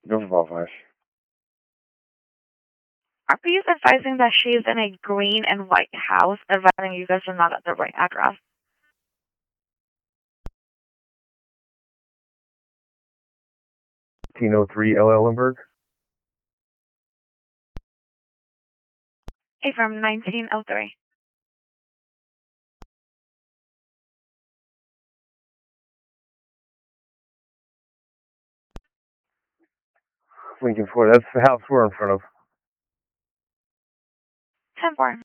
Don't qualify. Are you advising that she is in a green and white house, advising you guys are not at the right address? 1803 L. Ellenberg. A from 1903. Lincoln Ford. That's the house we're in front of. 10-4.